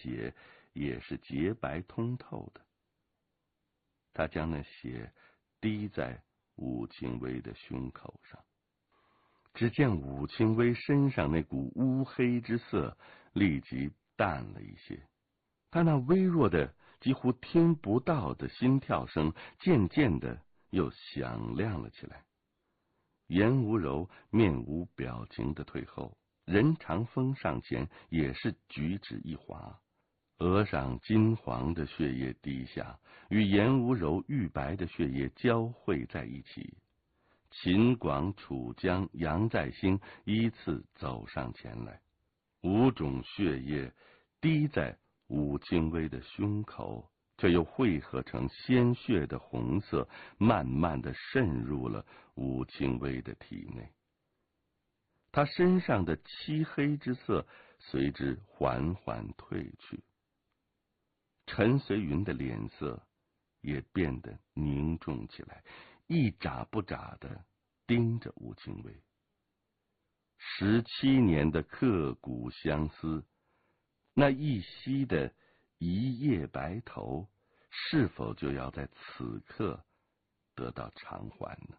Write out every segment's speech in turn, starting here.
血也是洁白通透的。他将那血滴在武清微的胸口上，只见武清微身上那股乌黑之色立即淡了一些，他那微弱的几乎听不到的心跳声渐渐的又响亮了起来。颜无柔面无表情的退后，任长风上前也是举止一滑，额上金黄的血液滴下，与颜无柔玉白的血液交汇在一起。秦广、楚江、杨再兴依次走上前来，5种血液滴在武清微的胸口，却又汇合成鲜血的红色，慢慢的渗入了武清微的体内。他身上的漆黑之色随之缓缓褪去，陈随云的脸色也变得凝重起来，一眨不眨的盯着武清微。17年的刻骨相思，那一夕的一夜白头，是否就要在此刻得到偿还呢？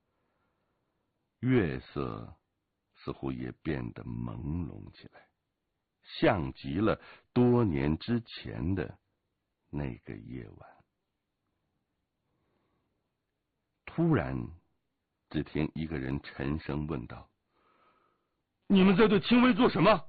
月色似乎也变得朦胧起来，像极了多年之前的那个夜晚。突然，只听一个人沉声问道：“你们在对清微做什么？”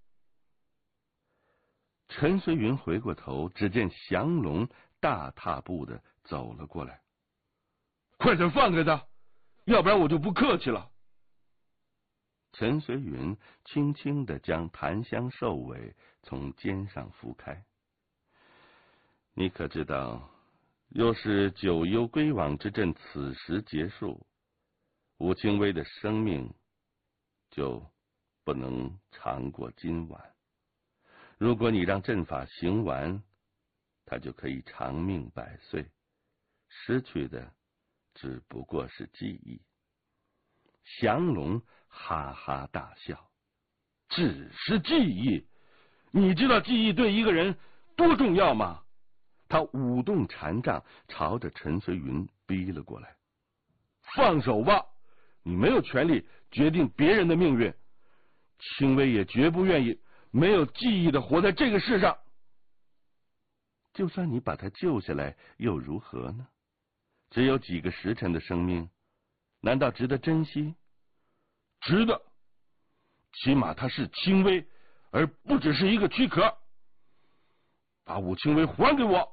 陈随云回过头，只见降龙大踏步的走了过来。“快点放开他，要不然我就不客气了。”陈随云轻轻的将檀香兽尾从肩上拂开。“你可知道，若是九幽归往之阵此时结束，武清微的生命就不能长过今晚。如果你让阵法行完，他就可以长命100岁，失去的只不过是记忆。”降龙哈哈大笑：“只是记忆？你知道记忆对一个人多重要吗？”他舞动禅杖，朝着陈随云逼了过来。“放手吧，你没有权利决定别人的命运，清微也绝不愿意没有记忆的活在这个世上。”“就算你把他救下来又如何呢？只有几个时辰的生命，难道值得珍惜？”“值得，起码他是清微，而不只是一个躯壳。把武清微还给我！”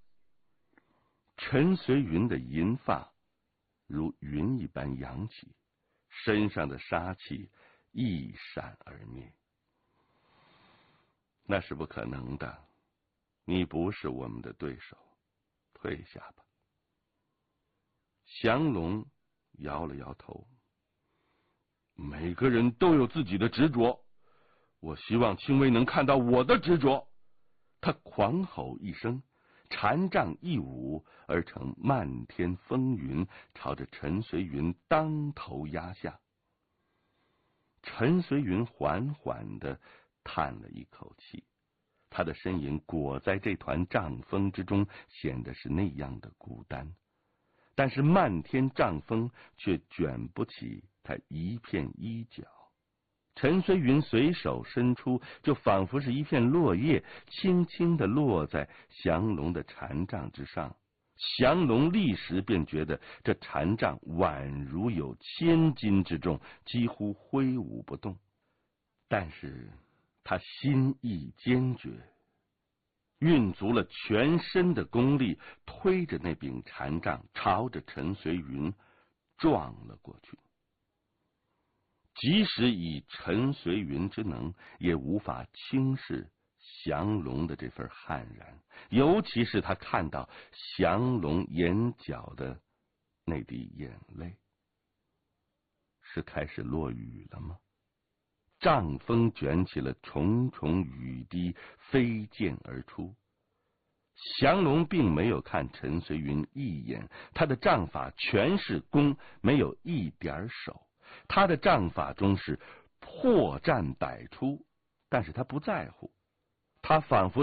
陈随云的银发如云一般扬起，身上的杀气一闪而灭。“那是不可能的，你不是我们的对手，退下吧。”降龙摇了摇头：“每个人都有自己的执着，我希望清微能看到我的执着。”他狂吼一声，禅杖一舞而成漫天风云，朝着陈随云当头压下。陈随云缓缓地叹了一口气，他的身影裹在这团帐风之中，显得是那样的孤单。但是漫天帐风却卷不起他一片衣角。陈随云随手伸出，就仿佛是一片落叶，轻轻地落在降龙的禅杖之上。降龙立时便觉得这禅杖宛如有1000斤之重，几乎挥舞不动。但是他心意坚决，运足了全身的功力，推着那柄禅杖朝着陈随云撞了过去。即使以陈随云之能，也无法轻视降龙的这份悍然，尤其是他看到降龙眼角的那滴眼泪。是开始落雨了吗？帐风卷起了重重雨滴，飞溅而出。降龙并没有看陈随云一眼，他的杖法全是攻，没有一点守。他的杖法中是破绽百出，但是他不在乎，他仿佛